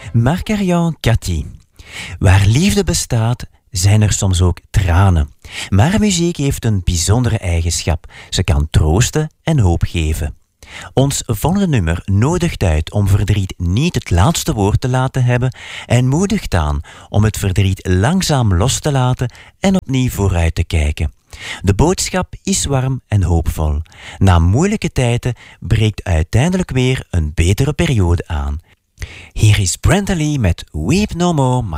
Marc-Arion Cathy. Waar liefde bestaat, zijn er soms ook tranen. Maar muziek heeft een bijzondere eigenschap. Ze kan troosten en hoop geven. Ons volgende nummer nodigt uit om verdriet niet het laatste woord te laten hebben en moedigt aan om het verdriet langzaam los te laten en opnieuw vooruit te kijken. De boodschap is warm en hoopvol. Na moeilijke tijden breekt uiteindelijk weer een betere periode aan. Hier is Brenda Lee met Weep No More,